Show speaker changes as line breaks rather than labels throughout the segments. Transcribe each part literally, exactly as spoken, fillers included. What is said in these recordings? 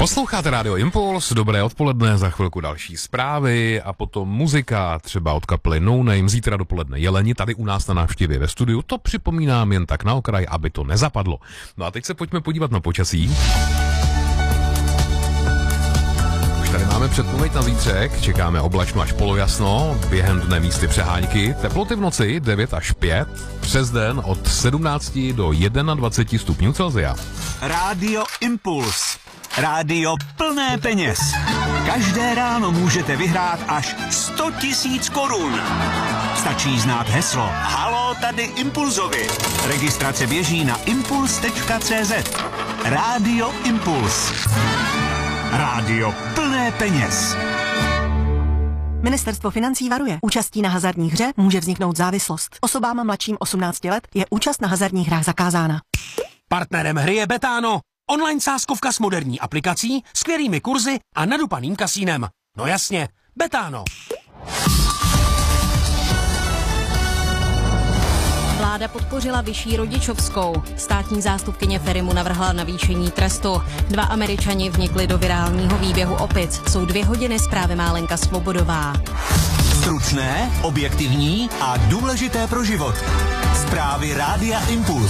Posloucháte Rádio Impuls, dobré odpoledne, za chvilku další zprávy a potom muzika, třeba od kapely No Name, zítra dopoledne Jeleni, tady u nás na návštěvě ve studiu, to připomínám jen tak na okraj, aby to nezapadlo. No a teď se pojďme podívat na počasí. Už tady máme předpověď na zítřek, čekáme oblačno až polojasno, během dne místy přehánky, teploty v noci devět až pět, přes den od sedmnácti do dvaceti jedna stupňů Celsia.
Rádio Impuls. Rádio plné peněz. Každé ráno můžete vyhrát až sto tisíc korun. Stačí znát heslo Haló, tady Impulzovi. Registrace běží na impuls tečka cé zet. Rádio Impuls. Rádio plné peněz.
Ministerstvo financí varuje. Účastí na hazardní hře může vzniknout závislost. Osobám mladším osmnácti let je účast na hazardních hrách zakázána.
Partnerem hry je Betano. Online sázkovka s moderní aplikací, skvělými kurzy a nadupaným kasínem. No jasně, Betano.
Vláda podpořila vyšší rodičovskou. Státní zástupkyně Ferimu navrhla navýšení trestu. Dva Američani vnikli do virálního výběhu opic. Jsou dvě hodiny, zprávy má Lenka Svobodová.
Stručné, objektivní a důležité pro život. Zprávy Rádia Impuls.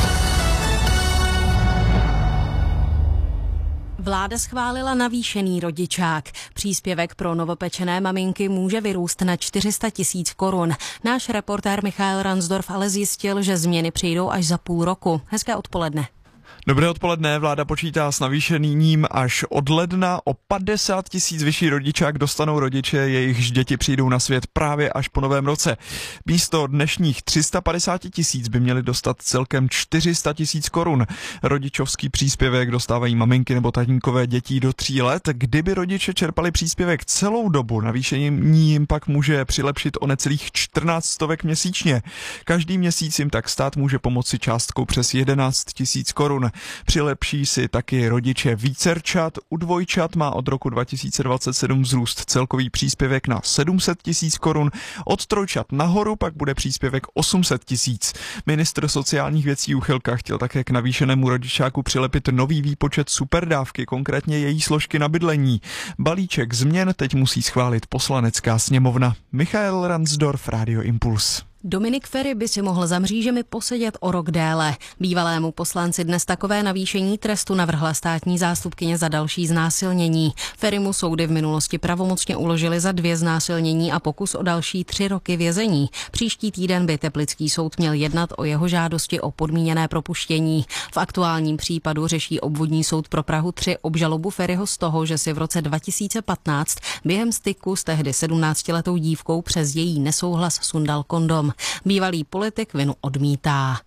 Vláda schválila navýšený rodičák. Příspěvek pro novopečené maminky může vyrůst na čtyři sta tisíc korun. Náš reportér Michael Ransdorf ale zjistil, že změny přijdou až za půl roku. Hezké odpoledne.
Dobré odpoledne, vláda počítá s navýšením až od ledna. O padesát tisíc vyšší rodičák dostanou rodiče, jejichž děti přijdou na svět právě až po novém roce. Místo dnešních tři sta padesát tisíc by měli dostat celkem čtyři sta tisíc korun. Rodičovský příspěvek dostávají maminky nebo tatínkové dětí do tří let. Kdyby rodiče čerpali příspěvek celou dobu, navýšení jim pak může přilepšit o necelých čtrnáct stovek měsíčně. Každý měsíc jim tak stát může pomoci částkou přes jedenáct tisíc korun. Přilepší si taky rodiče vícerčat. U dvojčat má od roku dva tisíce dvacet sedm vzrůst celkový příspěvek na sedm set tisíc korun. Od trojčat nahoru pak bude příspěvek osm set tisíc. Ministr sociálních věcí Juchelka chtěl také k navýšenému rodičáku přilepit nový výpočet superdávky, konkrétně její složky na bydlení. Balíček změn teď musí schválit Poslanecká sněmovna. Michael Ransdorf, Rádio Impuls.
Dominik Feri by si mohl za mřížemi posedět o rok déle. Bývalému poslanci dnes takové navýšení trestu navrhla státní zástupkyně za další znásilnění. Ferimu soudy v minulosti pravomocně uložili za dvě znásilnění a pokus o další tři roky vězení. Příští týden by teplický soud měl jednat o jeho žádosti o podmíněné propuštění. V aktuálním případu řeší obvodní soud pro Prahu tři obžalobu Feriho z toho, že si v roce dva tisíce patnáct během styku s tehdy sedmnáctiletou dívkou přes její nesouhlas sundal kondom. Bývalý politik vinu odmítá.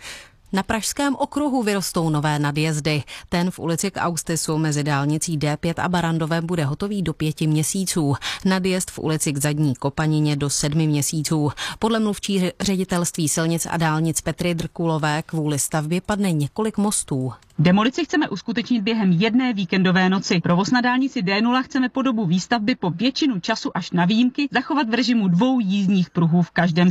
Na Pražském okruhu vyrostou nové nadjezdy. Ten v ulici K Austisu mezi dálnicí D pět a Barandovem bude hotový do pěti měsíců. Nadjezd v ulici k Zadní Kopanině do sedmi měsíců. Podle mluvčí ředitelství silnic a dálnic Petry Drkulové kvůli stavbě padne několik mostů.
Demolici chceme uskutečnit během jedné víkendové noci. Provoz na dálnici D nula chceme po dobu výstavby po většinu času až na výjimky zachovat v režimu dvou jízdních pruhů v každém